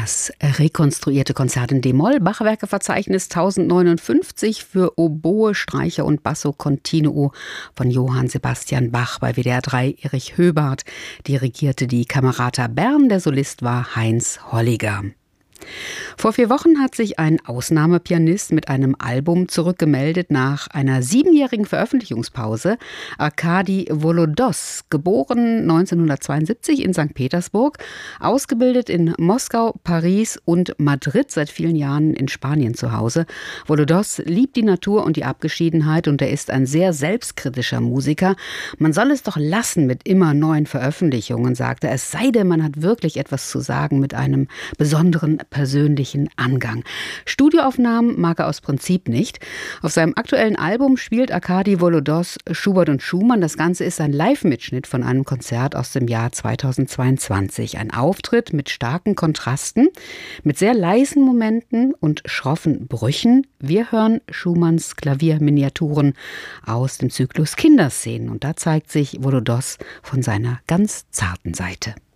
Das rekonstruierte Konzert in D-Moll, Bachwerkeverzeichnis 1059 für Oboe, Streicher und Basso Continuo von Johann Sebastian Bach. Bei WDR 3 Erich Höbart dirigierte die Camerata Bern, der Solist war Heinz Holliger. Vor 4 Wochen hat sich ein Ausnahmepianist mit einem Album zurückgemeldet nach einer 7-jährigen Veröffentlichungspause. Arkadi Volodos, geboren 1972 in St. Petersburg, ausgebildet in Moskau, Paris und Madrid, seit vielen Jahren in Spanien zu Hause. Volodos liebt die Natur und die Abgeschiedenheit und er ist ein sehr selbstkritischer Musiker. Man soll es doch lassen mit immer neuen Veröffentlichungen, sagte er, es sei denn, man hat wirklich etwas zu sagen mit einem besonderen persönlichen Angang. Studioaufnahmen mag er aus Prinzip nicht. Auf seinem aktuellen Album spielt Arkadi Volodos Schubert und Schumann. Das Ganze ist ein Live-Mitschnitt von einem Konzert aus dem Jahr 2022. Ein Auftritt mit starken Kontrasten, mit sehr leisen Momenten und schroffen Brüchen. Wir hören Schumanns Klavierminiaturen aus dem Zyklus Kinderszenen. Und da zeigt sich Volodos von seiner ganz zarten Seite.